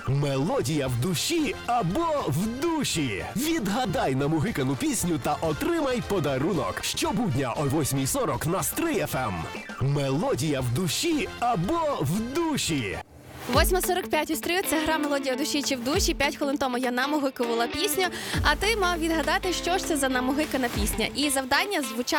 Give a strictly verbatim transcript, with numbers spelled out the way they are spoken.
Мелодія в душі або в душі. Відгадай намугикану пісню та отримай подарунок. Щобудня о восьмій сорок на Стрий еф ем. Мелодія в душі або в душі. восьма сорок п'ять у Стрию, це гра «Мелодія в душі чи в душі». П'ять хвилин тому я намугикувала пісню, а ти мав відгадати, що ж це за намугикана пісня. І завдання звучало